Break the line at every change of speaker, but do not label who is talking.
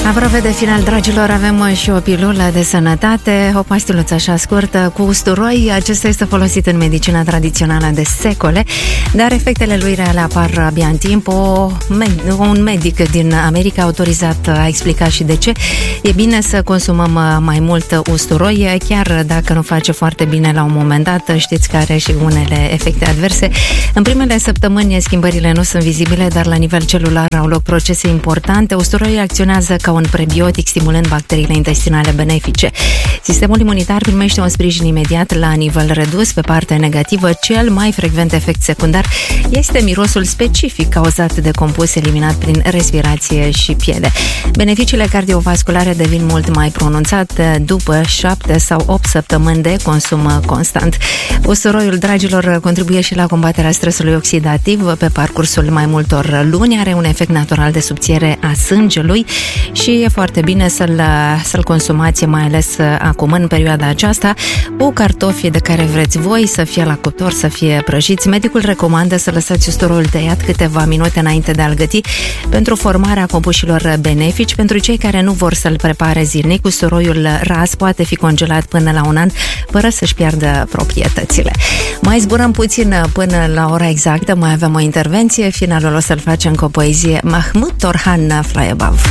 Aproape de final, dragilor, avem și o pilulă de sănătate, o pastiluță așa scurtă cu usturoi. Acesta este folosit în medicina tradițională de secole, dar efectele lui reale apar abia în timp. Un medic din America autorizat a explicat și de ce. E bine să consumăm mai mult usturoi, chiar dacă nu face foarte bine la un moment dat. Știți că are și unele efecte adverse. În primele săptămâni schimbările nu sunt vizibile, dar la nivel celular au loc procese importante. Usturoiul acționează ca un prebiotic, stimulând bacteriile intestinale benefice. Sistemul imunitar primește un sprijin imediat la nivel redus. Pe partea negativă, cel mai frecvent efect secundar este mirosul specific cauzat de compus eliminat prin respirație și piele. Beneficiile cardiovasculare devin mult mai pronunțate după 7 sau 8 săptămâni de consum constant. Usturoiul, dragilor, contribuie și la combaterea stresului oxidativ pe parcursul mai multor luni, are un efect natural de subțiere a sângelui și e foarte bine să-l consumați, mai ales acum, în perioada aceasta, cu cartofi de care vreți voi, să fie la cuptor, să fie prăjiți. Medicul recomandă să lăsați usturoiul tăiat câteva minute înainte de a-l găti pentru formarea compușilor benefici. Pentru cei care nu vor să-l prepare zilnic, usturoiul ras poate fi congelat până la un an, fără să-și piardă proprietățile. Mai zburăm puțin până la ora exactă, mai avem o intervenție. Finalul o să-l facem cu o poezie. Mahmud Torhan, Fly Above.